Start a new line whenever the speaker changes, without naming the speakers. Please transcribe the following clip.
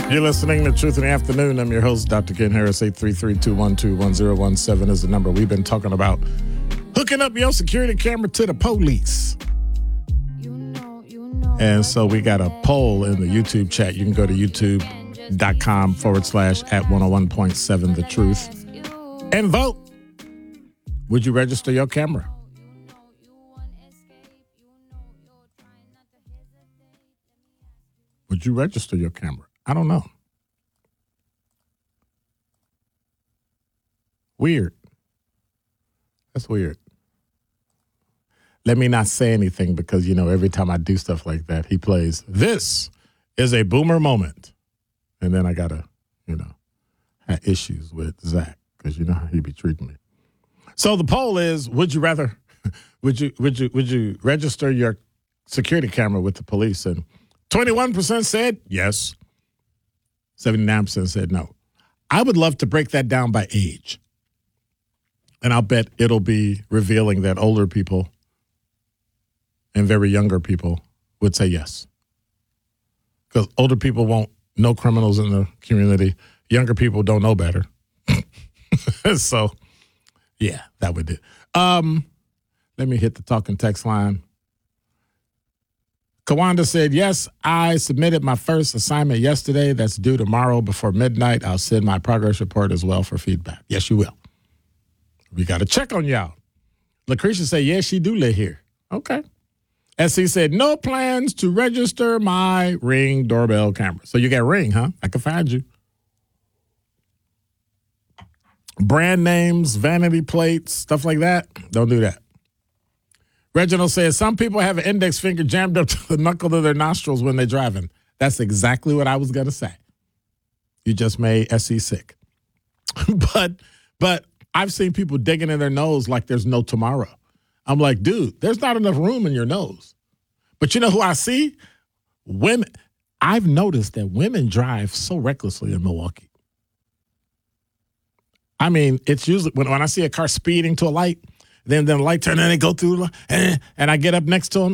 You're listening to Truth in the Afternoon. I'm your host, Dr. Ken Harris. 833-212-1017 is the number. We've been talking about hooking up your security camera to the police. And so we got a poll in the YouTube chat. You can go to youtube.com/@101.7 The Truth and vote. Would you register your camera? Would you register your camera? I don't know. Weird. That's weird. Let me not say anything because, every time I do stuff like that, he plays, "This is a boomer moment." And then I got to, have issues with Zach because you know how he be treating me. So the poll is, would you register your security camera with the police? And 21% said yes. 79% said no. I would love to break that down by age. And I'll bet it'll be revealing that older people and very younger people would say yes. Because older people won't know criminals in the community. Younger people don't know better. So, yeah, that would do. Let me hit the talking text line. Kawanda said, yes, I submitted my first assignment yesterday. That's due tomorrow before midnight. I'll send my progress report as well for feedback. Yes, you will. We got to check on y'all. Lucretia said, yes, she do live here. Okay. SC said, no plans to register my Ring doorbell camera. So you got Ring, huh? I can find you. Brand names, vanity plates, stuff like that. Don't do that. Reginald says, some people have an index finger jammed up to the knuckle of their nostrils when they're driving. That's exactly what I was going to say. You just made SC sick. But I've seen people digging in their nose like there's no tomorrow. I'm like, dude, there's not enough room in your nose. But you know who I see? Women. I've noticed that women drive so recklessly in Milwaukee. I mean, it's usually when I see a car speeding to a light, then the light turn and they go through, and I get up next to them.